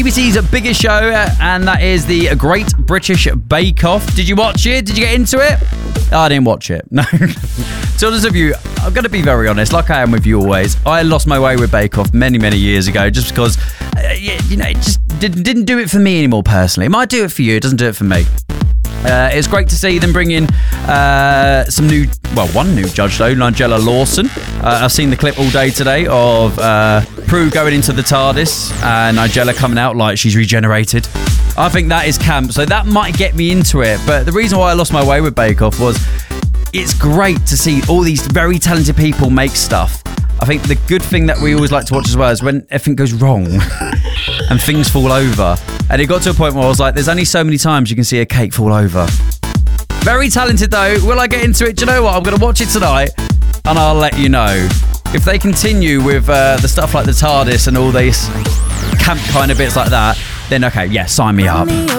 BBC's biggest show, and that is the Great British Bake Off. Did you watch it? Did you get into it? I didn't watch it. No. To honest with you, I'm going to be very honest, like I am with you always. I lost my way with Bake Off many, many years ago just because, it just didn't do it for me anymore personally. It might do it for you, it doesn't do it for me. It's great to see them bring in one new judge though, Nigella Lawson. I've seen the clip all day today of Prue going into the TARDIS and Nigella coming out like she's regenerated. I think that is camp, so that might get me into it. But the reason why I lost my way with Bake Off was it's great to see all these very talented people make stuff. I think the good thing that we always like to watch as well is when everything goes wrong and things fall over. And it got to a point where I was like, there's only so many times you can see a cake fall over. Very talented though. Will I get into it? Do you know what? I'm going to watch it tonight and I'll let you know. If they continue with the stuff like the TARDIS and all these camp kind of bits like that, then okay, yeah, sign me up.